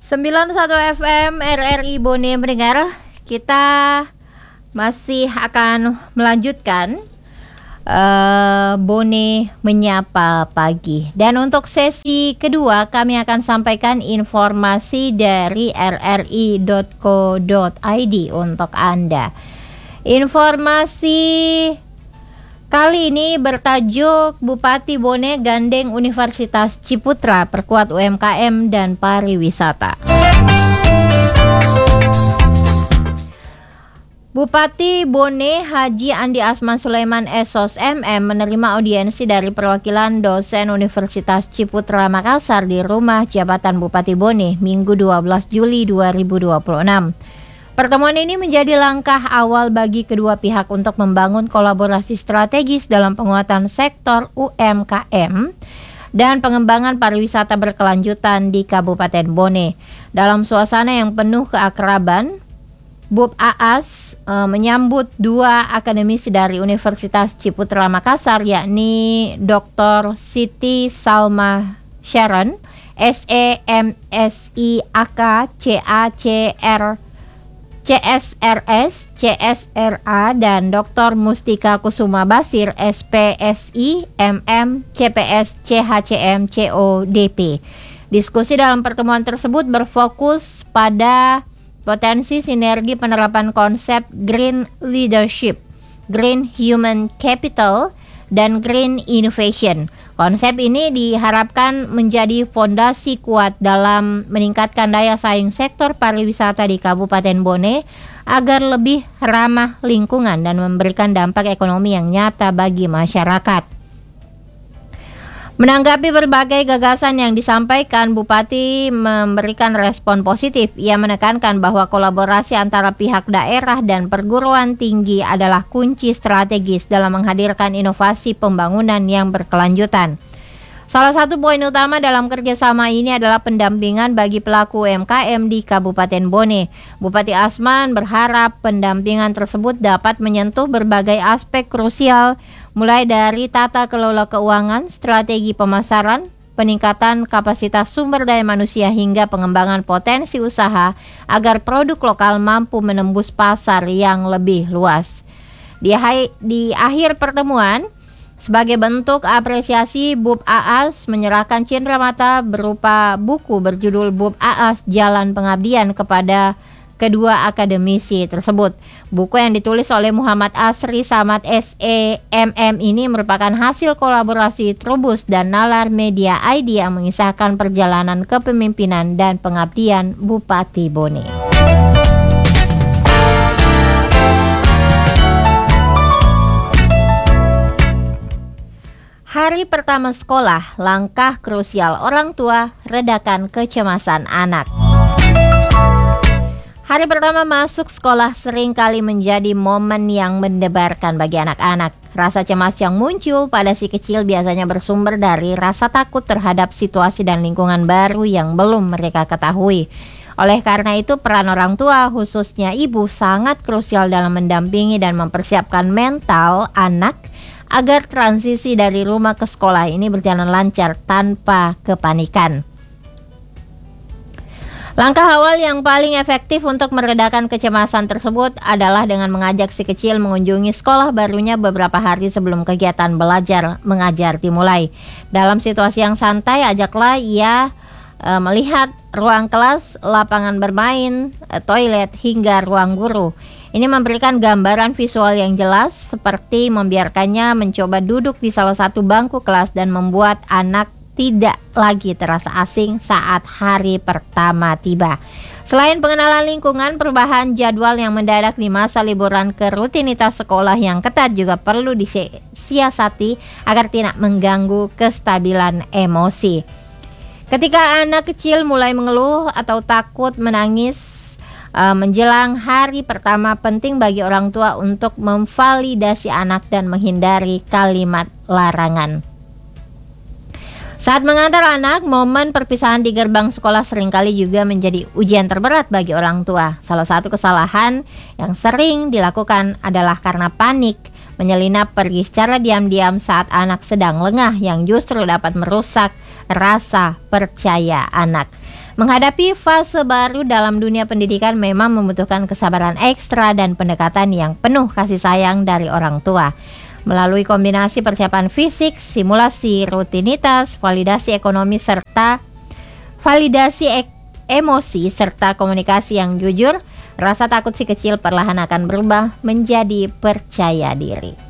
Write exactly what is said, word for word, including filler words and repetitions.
sembilan puluh satu F M R R I Bone mendengar, kita masih akan melanjutkan uh, Bone Menyapa Pagi. Dan untuk sesi kedua kami akan sampaikan informasi dari r r i dot co dot i d untuk Anda. Informasi kali ini bertajuk Bupati Bone gandeng Universitas Ciputra perkuat U M K M dan pariwisata. Bupati Bone Haji Andi Asman Sulaiman S O S M M menerima audiensi dari perwakilan dosen Universitas Ciputra Makassar di Rumah Jabatan Bupati Bone Minggu dua belas Juli dua ribu dua puluh enam. Pertemuan ini menjadi langkah awal bagi kedua pihak untuk membangun kolaborasi strategis dalam penguatan sektor U M K M dan pengembangan pariwisata berkelanjutan di Kabupaten Bone. Dalam suasana yang penuh keakraban, Bub A A S e, menyambut dua akademisi dari Universitas Ciputra Makassar, yakni Doktor Siti Salma Sharon, S E M S I A K C A C R C S R S, C S R A, dan Doktor Mustika Kusuma Basir, S P S I, M M, C P S, C H C M, C O D P. Diskusi dalam pertemuan tersebut berfokus pada potensi sinergi penerapan konsep Green Leadership, Green Human Capital, dan Green Innovation. Konsep ini diharapkan menjadi fondasi kuat dalam meningkatkan daya saing sektor pariwisata di Kabupaten Bone agar lebih ramah lingkungan dan memberikan dampak ekonomi yang nyata bagi masyarakat. Menanggapi berbagai gagasan yang disampaikan, Bupati memberikan respon positif. Ia menekankan bahwa kolaborasi antara pihak daerah dan perguruan tinggi adalah kunci strategis dalam menghadirkan inovasi pembangunan yang berkelanjutan. Salah satu poin utama dalam kerjasama ini adalah pendampingan bagi pelaku U M K M di Kabupaten Bone. Bupati Asman berharap pendampingan tersebut dapat menyentuh berbagai aspek krusial, mulai dari tata kelola keuangan, strategi pemasaran, peningkatan kapasitas sumber daya manusia hingga pengembangan potensi usaha agar produk lokal mampu menembus pasar yang lebih luas. Di, hai, di akhir pertemuan, sebagai bentuk apresiasi, Bub A A S menyerahkan cenderamata berupa buku berjudul Bub A A S Jalan Pengabdian kepada kedua akademisi tersebut. Buku yang ditulis oleh Muhammad Asri Samad S E M M ini merupakan hasil kolaborasi Trubus dan Nalar Media I D yang mengisahkan perjalanan kepemimpinan dan pengabdian Bupati Bone. Hari pertama sekolah, langkah krusial orang tua redakan kecemasan anak. Hari pertama masuk sekolah seringkali menjadi momen yang mendebarkan bagi anak-anak. Rasa cemas yang muncul pada si kecil biasanya bersumber dari rasa takut terhadap situasi dan lingkungan baru yang belum mereka ketahui. Oleh karena itu, peran orang tua, khususnya ibu, sangat krusial dalam mendampingi dan mempersiapkan mental anak agar transisi dari rumah ke sekolah ini berjalan lancar tanpa kepanikan. Langkah awal yang paling efektif untuk meredakan kecemasan tersebut adalah dengan mengajak si kecil mengunjungi sekolah barunya beberapa hari sebelum kegiatan belajar mengajar dimulai. Dalam situasi yang santai, ajaklah ia e, melihat ruang kelas, lapangan bermain, e, toilet, hingga ruang guru. Ini memberikan gambaran visual yang jelas, seperti membiarkannya mencoba duduk di salah satu bangku kelas dan membuat anak tidak lagi terasa asing saat hari pertama tiba. Selain pengenalan lingkungan, perubahan jadwal yang mendadak di masa liburan ke rutinitas sekolah yang ketat juga perlu disiasati agar tidak mengganggu kestabilan emosi. Ketika anak kecil mulai mengeluh atau takut menangis menjelang hari pertama, penting bagi orang tua untuk memvalidasi anak dan menghindari kalimat larangan. Saat mengantar anak, momen perpisahan di gerbang sekolah seringkali juga menjadi ujian terberat bagi orang tua. Salah satu kesalahan yang sering dilakukan adalah karena panik menyelinap pergi secara diam-diam saat anak sedang lengah, yang justru dapat merusak rasa percaya anak. Menghadapi fase baru dalam dunia pendidikan memang membutuhkan kesabaran ekstra dan pendekatan yang penuh kasih sayang dari orang tua. Melalui kombinasi persiapan fisik, simulasi rutinitas, validasi ekonomi serta validasi ek- emosi serta komunikasi yang jujur, rasa takut si kecil perlahan akan berubah menjadi percaya diri.